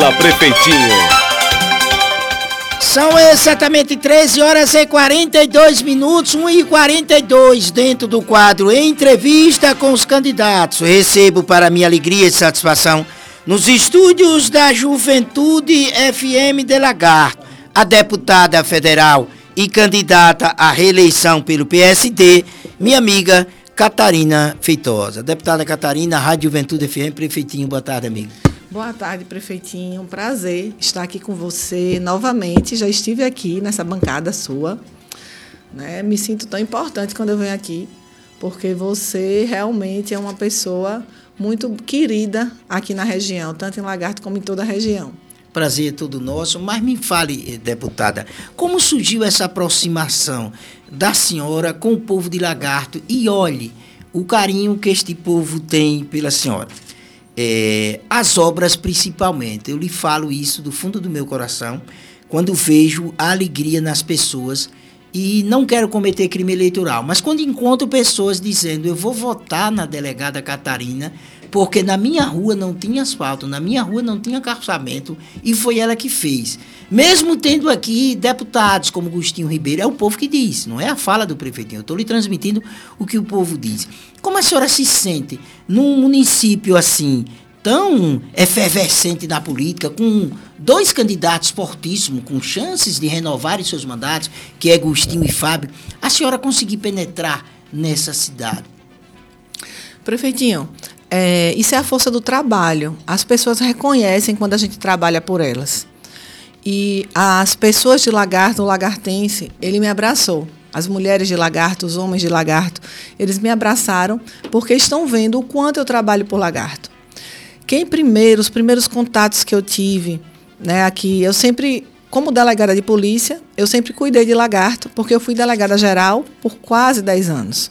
Fala, prefeitinho. São exatamente 13 horas e 42 minutos, 1h42, dentro do quadro Entrevista com os Candidatos. Recebo, para minha alegria e satisfação, nos estúdios da Juventude FM de Lagarto, a deputada federal e candidata à reeleição pelo PSD, minha amiga Catarina Feitosa. Deputada Catarina, Rádio Juventude FM, prefeitinho, boa tarde, amiga. Boa tarde, prefeitinho. Um prazer estar aqui com você novamente. Já estive aqui nessa bancada sua, né? Me sinto tão importante quando eu venho aqui, porque você realmente é uma pessoa muito querida aqui na região, tanto em Lagarto como em toda a região. Prazer é todo nosso, mas me fale, deputada, como surgiu essa aproximação da senhora com o povo de Lagarto e olhe o carinho que este povo tem pela senhora. As obras principalmente, eu lhe falo isso do fundo do meu coração, quando vejo a alegria nas pessoas e não quero cometer crime eleitoral, mas quando encontro pessoas dizendo eu vou votar na delegada Catarina porque na minha rua não tinha asfalto, na minha rua não tinha calçamento e foi ela que fez. Mesmo tendo aqui deputados como Agostinho Ribeiro, é o povo que diz, não é a fala do prefeitinho, eu estou lhe transmitindo o que o povo diz. Como a senhora se sente num município assim, tão efervescente na política, com dois candidatos fortíssimos, com chances de renovarem seus mandatos, que é Agostinho e Fábio, a senhora conseguir penetrar nessa cidade? Prefeitinho, isso é a força do trabalho. As pessoas reconhecem quando a gente trabalha por elas. E as pessoas de Lagarto, o lagartense, ele me abraçou. As mulheres de Lagarto, os homens de Lagarto, eles me abraçaram porque estão vendo o quanto eu trabalho por Lagarto. Os primeiros contatos que eu tive, né, aqui, eu sempre, como delegada de polícia, eu sempre cuidei de Lagarto, porque eu fui delegada geral por quase 10 anos.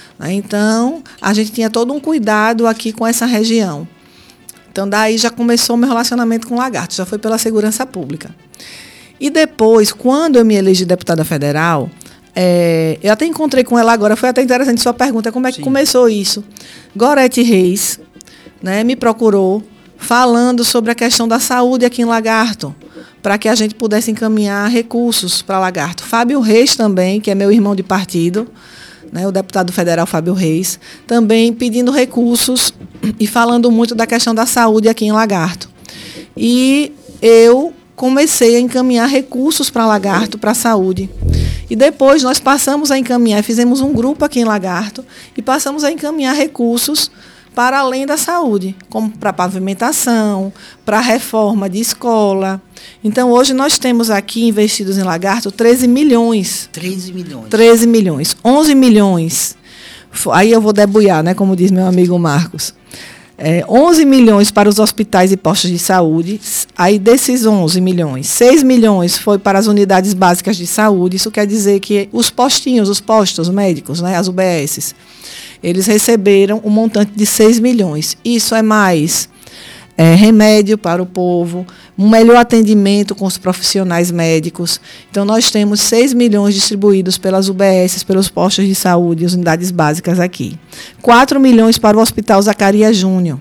Então, a gente tinha todo um cuidado aqui com essa região. Então, daí já começou o meu relacionamento com Lagarto, já foi pela segurança pública. E depois, quando eu me elegi deputada federal, eu até encontrei com ela agora, foi até interessante sua pergunta, como é que começou isso? Gorete Reis, né, me procurou falando sobre a questão da saúde aqui em Lagarto, para que a gente pudesse encaminhar recursos para Lagarto. Fábio Reis também, que é meu irmão de partido, né, o deputado federal Fábio Reis, também pedindo recursos e falando muito da questão da saúde aqui em Lagarto. E eu comecei a encaminhar recursos para Lagarto, para a saúde. E depois nós passamos a encaminhar, fizemos um grupo aqui em Lagarto e passamos a encaminhar recursos para além da saúde, como para pavimentação, para reforma de escola. Então, hoje nós temos aqui investidos em Lagarto 13 milhões. 13 milhões. 13 milhões. 11 milhões. Aí eu vou debulhar, né, como diz meu amigo Marcos. 11 milhões para os hospitais e postos de saúde. Aí, desses 11 milhões, 6 milhões foi para as unidades básicas de saúde. Isso quer dizer que os postos médicos, né, as UBSs, eles receberam um montante de 6 milhões. Isso é mais remédio para o povo, um melhor atendimento com os profissionais médicos. Então, nós temos 6 milhões distribuídos pelas UBSs, pelos postos de saúde, as unidades básicas aqui. 4 milhões para o Hospital Zacarias Júnior.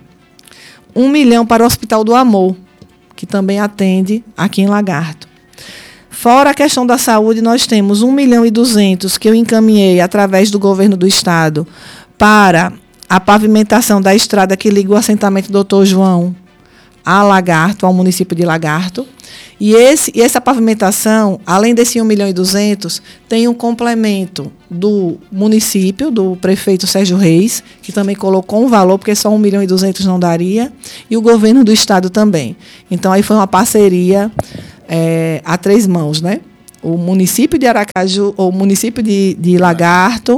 1 milhão para o Hospital do Amor, que também atende aqui em Lagarto. Fora a questão da saúde, nós temos 1 milhão e 200 que eu encaminhei através do governo do estado para a pavimentação da estrada que liga o assentamento Doutor João a Lagarto, ao município de Lagarto. E essa pavimentação, além desse 1 milhão e 200, tem um complemento do município, do prefeito Sérgio Reis, que também colocou um valor, porque só 1 milhão e 200 não daria, e o governo do estado também. Então, aí foi uma parceria a três mãos, né? O município de Aracaju, o município de Lagarto,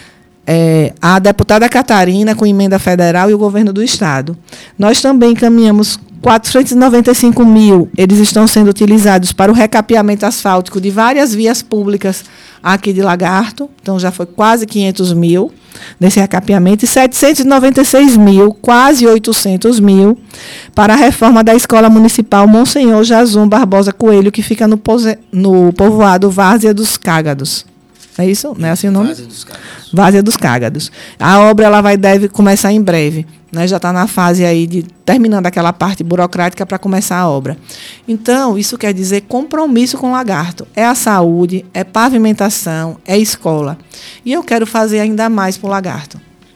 a deputada Catarina, com emenda federal, e o governo do estado. Nós também encaminhamos 495 mil, eles estão sendo utilizados para o recapeamento asfáltico de várias vias públicas aqui de Lagarto, então já foi quase 500 mil nesse recapeamento, e 796 mil, quase 800 mil, para a reforma da Escola Municipal Monsenhor Jazum Barbosa Coelho, que fica no povoado Várzea dos Cágados. É isso? Não é assim o nome? Várzea dos Cágados. Várzea dos Cágados. A obra deve começar em breve. né? Já está na fase aí de terminando aquela parte burocrática para começar a obra. Então, isso quer dizer compromisso com o Lagarto. É a saúde, é pavimentação, é escola. E eu quero fazer ainda mais para o Lagarto.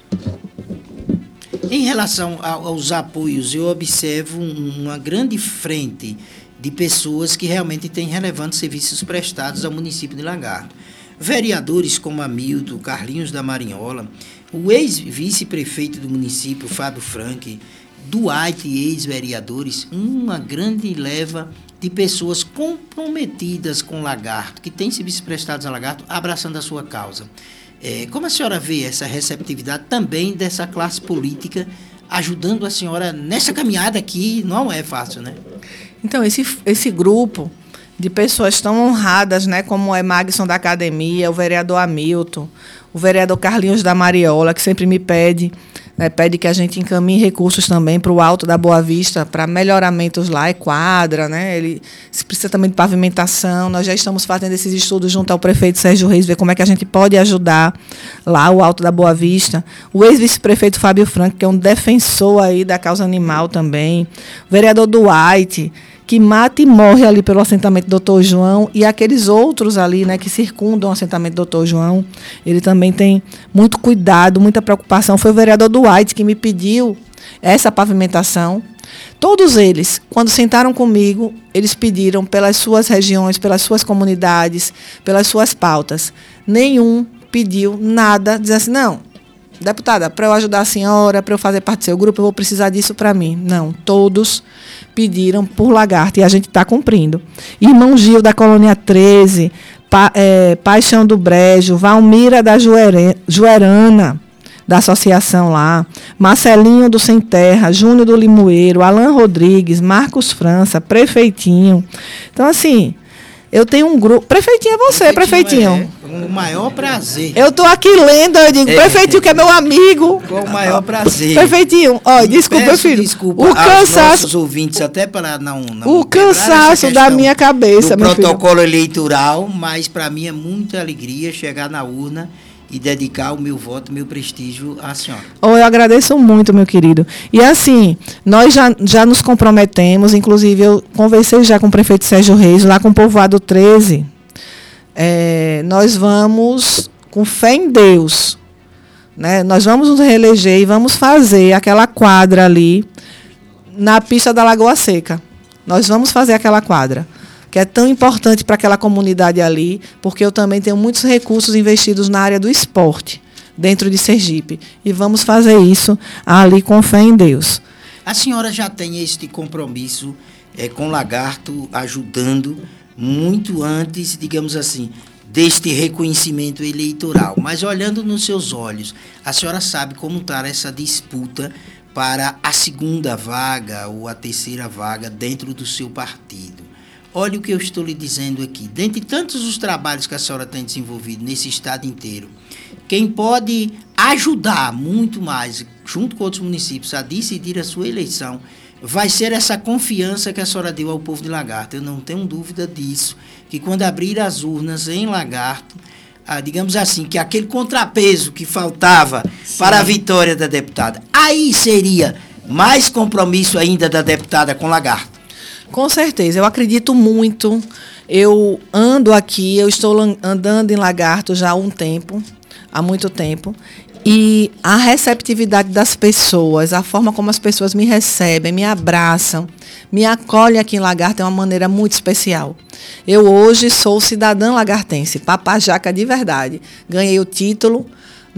Em relação aos apoios, eu observo uma grande frente de pessoas que realmente têm relevantes serviços prestados ao município de Lagarto. Vereadores como Hamilton, Carlinhos da Marinhola, o ex-vice-prefeito do município, Fábio Frank, Duarte e ex-vereadores, uma grande leva de pessoas comprometidas com Lagarto, que têm serviços prestados a Lagarto, abraçando a sua causa. Como a senhora vê essa receptividade também dessa classe política ajudando a senhora nessa caminhada que não é fácil, né? Então, esse grupo de pessoas tão honradas, né, como é Magson da Academia, o vereador Hamilton, o vereador Carlinhos da Mariola, que sempre me pede que a gente encaminhe recursos também para o Alto da Boa Vista, para melhoramentos lá, quadra, né? Ele precisa também de pavimentação. Nós já estamos fazendo esses estudos junto ao prefeito Sérgio Reis, ver como é que a gente pode ajudar lá o Alto da Boa Vista. O ex-vice-prefeito Fábio Franco, que é um defensor aí da causa animal também. O vereador Duarte, que mata e morre ali pelo assentamento Doutor João, e aqueles outros ali, né, que circundam o assentamento Doutor João, ele também tem muito cuidado, muita preocupação. Foi o vereador Duarte que me pediu essa pavimentação. Todos eles, quando sentaram comigo, eles pediram pelas suas regiões, pelas suas comunidades, pelas suas pautas. Nenhum pediu nada, dizendo assim, não, deputada, para eu ajudar a senhora, para eu fazer parte do seu grupo, eu vou precisar disso para mim. Não, todos pediram por Lagarto e a gente está cumprindo. Irmão Gil, da Colônia 13, Paixão do Brejo, Valmira da Juerana, da associação lá, Marcelinho do Sem Terra, Júnior do Limoeiro, Alan Rodrigues, Marcos França, Prefeitinho. Então, assim, eu tenho um grupo. Prefeitinho é você, Prefeitinho. Com o maior prazer. Eu estou aqui lendo, eu digo, Prefeitinho, que é meu amigo. Com o maior prazer. Prefeitinho, ó, desculpa, meu filho. Desculpa o cansaço. Nossos ouvintes, até para não o cansaço da minha cabeça, meu filho. Protocolo eleitoral, mas para mim é muita alegria chegar na urna e dedicar o meu voto, o meu prestígio à senhora. Eu agradeço muito, meu querido. E assim, nós já nos comprometemos, inclusive eu conversei já com o prefeito Sérgio Reis, lá com o Povoado 13, nós vamos, com fé em Deus, né, nós vamos nos reeleger e vamos fazer aquela quadra ali na pista da Lagoa Seca. Nós vamos fazer aquela quadra, que é tão importante para aquela comunidade ali, porque eu também tenho muitos recursos investidos na área do esporte, dentro de Sergipe. E vamos fazer isso ali com fé em Deus. A senhora já tem este compromisso com Lagarto, ajudando muito antes, digamos assim, deste reconhecimento eleitoral. Mas olhando nos seus olhos, a senhora sabe como está essa disputa para a segunda vaga ou a terceira vaga dentro do seu partido. Olha o que eu estou lhe dizendo aqui. Dentre tantos os trabalhos que a senhora tem desenvolvido nesse estado inteiro, quem pode ajudar muito mais, junto com outros municípios, a decidir a sua eleição, vai ser essa confiança que a senhora deu ao povo de Lagarto. Eu não tenho dúvida disso, que quando abrir as urnas em Lagarto, digamos assim, que aquele contrapeso que faltava para a vitória da deputada, aí seria mais compromisso ainda da deputada com Lagarto. Com certeza, eu acredito muito. Eu ando aqui, eu estou andando em Lagarto já há muito tempo, e a receptividade das pessoas, a forma como as pessoas me recebem, me abraçam, me acolhem aqui em Lagarto é uma maneira muito especial. Eu hoje sou cidadã lagartense, papajaca de verdade. Ganhei o título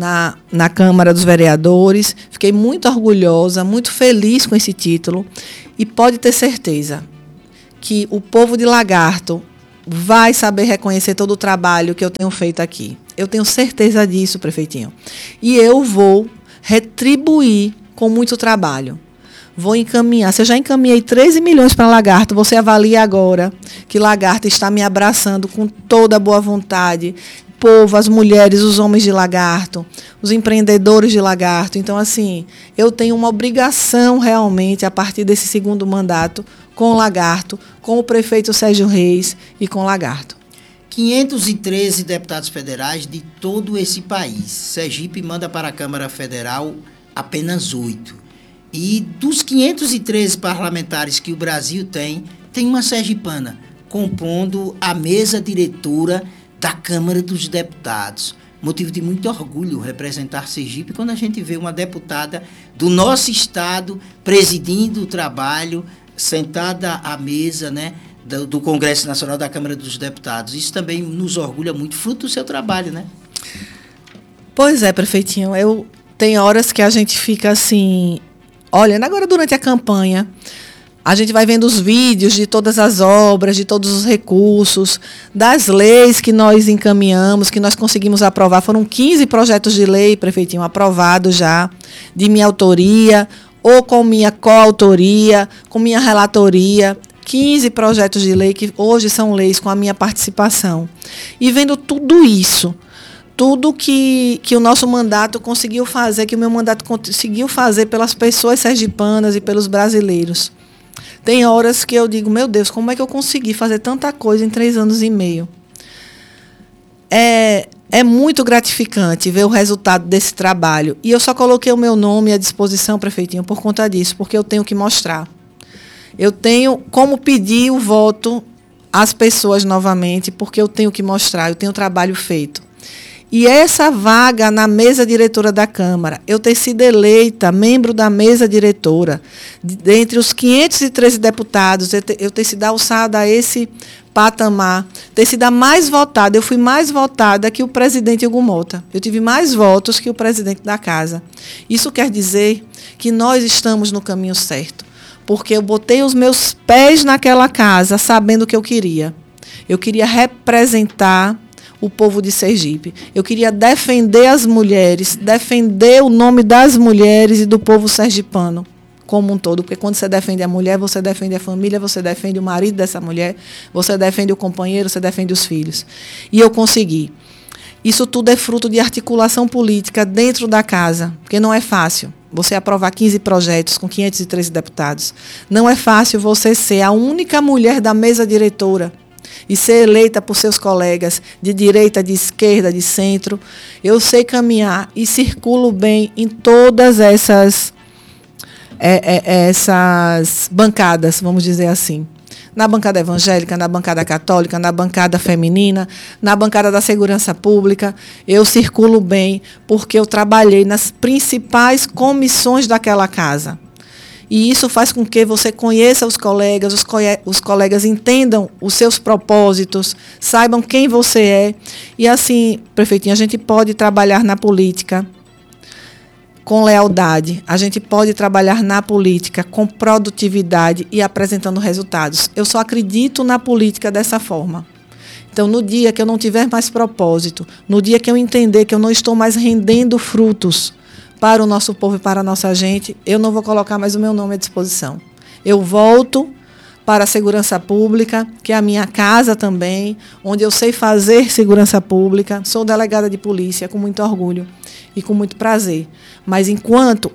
na Câmara dos Vereadores, fiquei muito orgulhosa, muito feliz com esse título, e pode ter certeza que o povo de Lagarto vai saber reconhecer todo o trabalho que eu tenho feito aqui. Eu tenho certeza disso, Prefeitinho. E eu vou retribuir com muito trabalho. Vou encaminhar. Se eu já encaminhei 13 milhões para Lagarto, você avalia agora que Lagarto está me abraçando com toda a boa vontade. O povo, as mulheres, os homens de Lagarto, os empreendedores de Lagarto. Então, assim, eu tenho uma obrigação realmente, a partir desse segundo mandato, com Lagarto, com o prefeito Sérgio Reis e com Lagarto. 513 deputados federais de todo esse país. Sergipe manda para a Câmara Federal apenas 8. E dos 513 parlamentares que o Brasil tem uma sergipana compondo a mesa diretora da Câmara dos Deputados. Motivo de muito orgulho representar Sergipe quando a gente vê uma deputada do nosso estado presidindo o trabalho, sentada à mesa, né, do Congresso Nacional da Câmara dos Deputados. Isso também nos orgulha muito, fruto do seu trabalho, né? Pois é, prefeitinho. Tem horas que a gente fica assim, olhando agora durante a campanha, a gente vai vendo os vídeos de todas as obras, de todos os recursos, das leis que nós encaminhamos, que nós conseguimos aprovar. Foram 15 projetos de lei, prefeitinho, aprovados já, de minha autoria, ou com minha coautoria, com minha relatoria. 15 projetos de lei que hoje são leis com a minha participação. E vendo tudo isso, tudo que o nosso mandato conseguiu fazer, que o meu mandato conseguiu fazer pelas pessoas sergipanas e pelos brasileiros. Tem horas que eu digo, meu Deus, como é que eu consegui fazer tanta coisa em 3 anos e meio? É muito gratificante ver o resultado desse trabalho. E eu só coloquei o meu nome à disposição, prefeitinho, por conta disso, porque eu tenho que mostrar. Eu tenho como pedir o voto às pessoas novamente, porque eu tenho que mostrar, eu tenho trabalho feito. E essa vaga na mesa diretora da Câmara, eu ter sido eleita membro da mesa diretora, dentre os 513 deputados, eu ter sido alçada a esse patamar, ter sido a mais votada, eu fui mais votada que o presidente Hugo Mota. Eu tive mais votos que o presidente da Casa. Isso quer dizer que nós estamos no caminho certo, porque eu botei os meus pés naquela casa sabendo o que eu queria. Eu queria representar o povo de Sergipe. Eu queria defender as mulheres, defender o nome das mulheres e do povo sergipano como um todo, porque quando você defende a mulher, você defende a família, você defende o marido dessa mulher, você defende o companheiro, você defende os filhos. E eu consegui. Isso tudo é fruto de articulação política dentro da casa, porque não é fácil você aprovar 15 projetos com 513 deputados. Não é fácil você ser a única mulher da mesa diretora e ser eleita por seus colegas de direita, de esquerda, de centro. Eu sei caminhar e circulo bem em todas essas bancadas, vamos dizer assim. Na bancada evangélica, na bancada católica, na bancada feminina, na bancada da segurança pública. Eu circulo bem porque eu trabalhei nas principais comissões daquela casa. E isso faz com que você conheça os colegas entendam os seus propósitos, saibam quem você é. E assim, prefeitinho, a gente pode trabalhar na política com lealdade, a gente pode trabalhar na política com produtividade e apresentando resultados. Eu só acredito na política dessa forma. Então, no dia que eu não tiver mais propósito, no dia que eu entender que eu não estou mais rendendo frutos para o nosso povo e para a nossa gente, eu não vou colocar mais o meu nome à disposição. Eu volto para a segurança pública, que é a minha casa também, onde eu sei fazer segurança pública. Sou delegada de polícia com muito orgulho e com muito prazer. Mas enquanto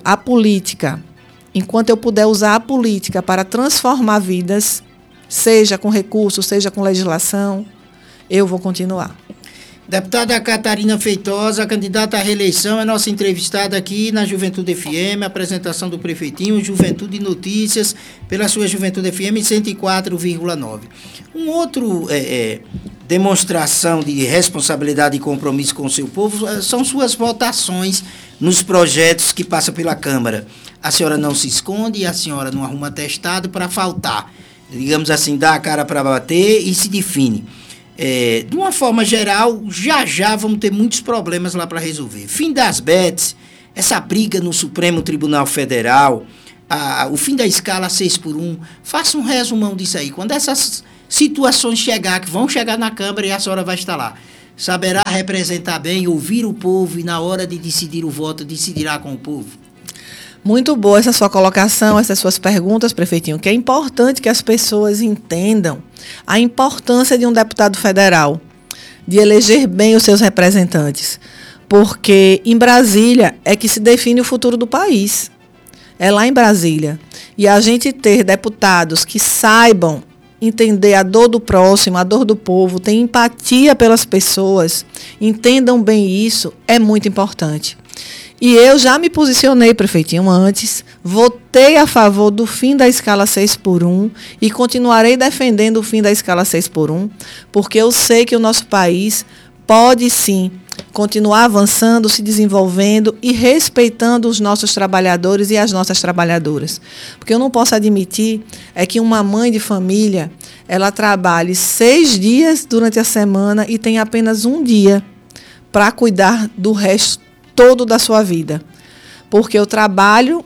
eu puder usar a política para transformar vidas, seja com recursos, seja com legislação, eu vou continuar. Deputada Catarina Feitosa, candidata à reeleição, é nossa entrevistada aqui na Juventude FM, apresentação do prefeitinho, Juventude Notícias, pela sua Juventude FM 104,9. Um outro demonstração de responsabilidade e compromisso com o seu povo são suas votações nos projetos que passam pela Câmara. A senhora não se esconde, a senhora não arruma atestado para faltar. Digamos assim, dá a cara para bater e se define. De uma forma geral, já vamos ter muitos problemas lá para resolver. Fim das bets, essa briga no Supremo Tribunal Federal, o fim da escala 6x1. Faça um resumão disso aí. Quando essas situações que vão chegar na Câmara e a senhora vai estar lá, saberá representar bem, ouvir o povo e na hora de decidir o voto, decidirá com o povo. Muito boa essa sua colocação, essas suas perguntas, prefeitinho, que é importante que as pessoas entendam a importância de um deputado federal, de eleger bem os seus representantes, porque em Brasília é que se define o futuro do país. É lá em Brasília. E a gente ter deputados que saibam entender a dor do próximo, a dor do povo, ter empatia pelas pessoas, entendam bem isso, é muito importante. E eu já me posicionei, prefeitinho, antes, votei a favor do fim da escala 6x1 e continuarei defendendo o fim da escala 6x1, porque eu sei que o nosso país pode sim continuar avançando, se desenvolvendo e respeitando os nossos trabalhadores e as nossas trabalhadoras. Porque eu não posso admitir é que uma mãe de família, ela trabalhe 6 dias durante a semana e tem apenas um dia para cuidar do resto todo da sua vida. Porque o trabalho,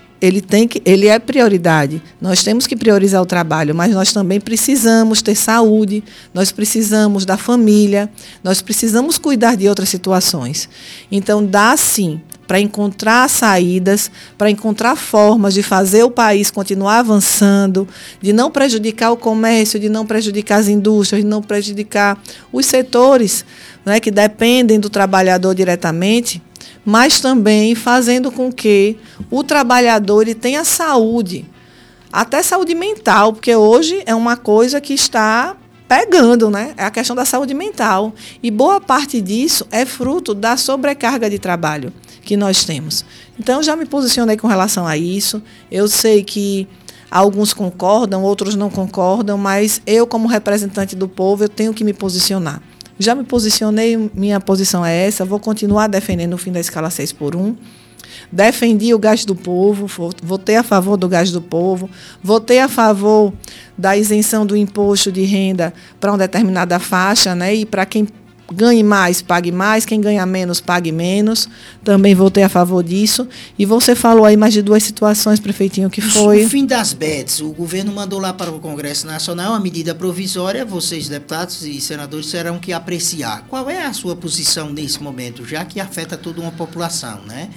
ele é prioridade. Nós temos que priorizar o trabalho, mas nós também precisamos ter saúde, nós precisamos da família, nós precisamos cuidar de outras situações. Então, dá sim para encontrar saídas, para encontrar formas de fazer o país continuar avançando, de não prejudicar o comércio, de não prejudicar as indústrias, de não prejudicar os setores, né, que dependem do trabalhador diretamente, mas também fazendo com que o trabalhador ele tenha saúde, até saúde mental, porque hoje é uma coisa que está pegando, né? É a questão da saúde mental. E boa parte disso é fruto da sobrecarga de trabalho que nós temos. Então, já me posicionei com relação a isso. Eu sei que alguns concordam, outros não concordam, mas eu, como representante do povo, eu tenho que me posicionar. Já me posicionei, minha posição é essa, vou continuar defendendo o fim da escala 6x1. Defendi o gás do povo, votei a favor do gás do povo, votei a favor da isenção do imposto de renda para uma determinada faixa, né? E para quem ganhe mais, pague mais, quem ganha menos, pague menos. Também votei a favor disso. E você falou aí mais de 2 situações, prefeitinho, que foi... O fim das bets. O governo mandou lá para o Congresso Nacional uma medida provisória. Vocês, deputados e senadores, terão que apreciar. Qual é a sua posição nesse momento, já que afeta toda uma população, né?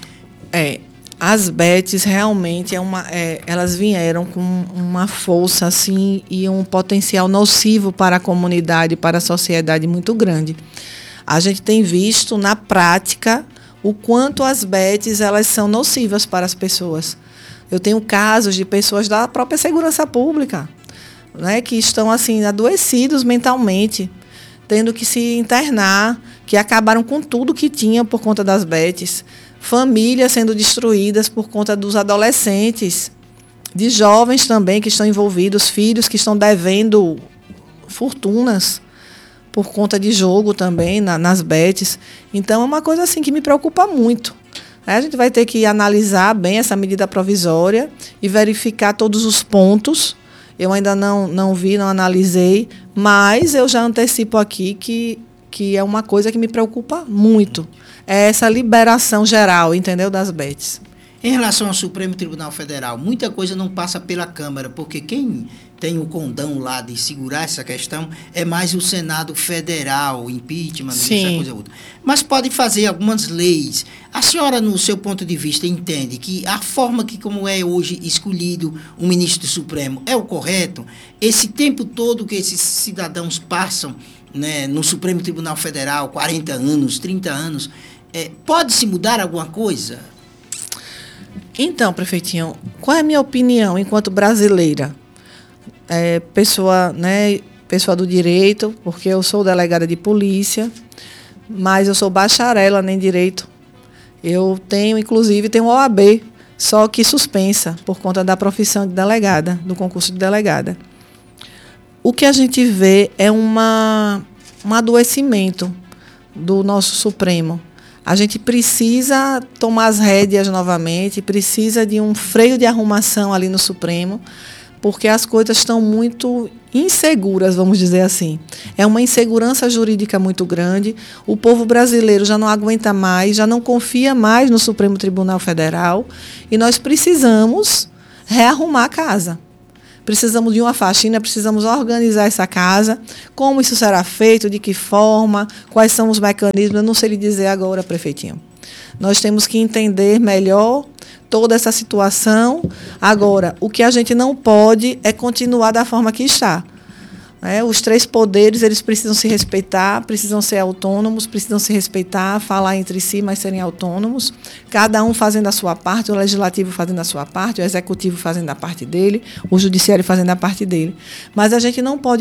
As bets realmente elas vieram com uma força assim, e um potencial nocivo para a comunidade, para a sociedade muito grande. A gente tem visto na prática o quanto as bets elas são nocivas para as pessoas. Eu tenho casos de pessoas da própria segurança pública, né, que estão assim adoecidos mentalmente, tendo que se internar, que acabaram com tudo que tinham por conta das bets. Famílias sendo destruídas por conta dos adolescentes, de jovens também que estão envolvidos, filhos que estão devendo fortunas por conta de jogo também, nas bets. Então, é uma coisa assim que me preocupa muito. A gente vai ter que analisar bem essa medida provisória e verificar todos os pontos. Eu ainda não vi, não analisei, mas eu já antecipo aqui que é uma coisa que me preocupa muito. É essa liberação geral, entendeu, das bets. Em relação ao Supremo Tribunal Federal, muita coisa não passa pela Câmara, porque quem tem o condão lá de segurar essa questão é mais o Senado Federal, impeachment, essa coisa outra. Mas pode fazer algumas leis. A senhora, no seu ponto de vista, entende que a forma que, como é hoje escolhido o ministro do Supremo, é o correto? Esse tempo todo que esses cidadãos passam, né, no Supremo Tribunal Federal, 40 anos, 30 anos, pode-se mudar alguma coisa? Então, prefeitinho, qual é a minha opinião enquanto brasileira? Pessoa do direito, porque eu sou delegada de polícia, mas eu sou bacharela em direito. Eu tenho, inclusive, OAB, só que suspensa por conta da profissão de delegada, do concurso de delegada. O que a gente vê é um adoecimento do nosso Supremo. A gente precisa tomar as rédeas novamente, precisa de um freio de arrumação ali no Supremo, porque as coisas estão muito inseguras, vamos dizer assim. É uma insegurança jurídica muito grande. O povo brasileiro já não aguenta mais, já não confia mais no Supremo Tribunal Federal, e nós precisamos rearrumar a casa. Precisamos de uma faxina, precisamos organizar essa casa. Como isso será feito, de que forma, quais são os mecanismos, eu não sei lhe dizer agora, prefeitinho. Nós temos que entender melhor toda essa situação. Agora, o que a gente não pode é continuar da forma que está. Os 3 poderes, eles precisam se respeitar, precisam ser autônomos, precisam se respeitar, falar entre si, mas serem autônomos, cada um fazendo a sua parte, o legislativo fazendo a sua parte, o executivo fazendo a parte dele, o judiciário fazendo a parte dele. Mas a gente não pode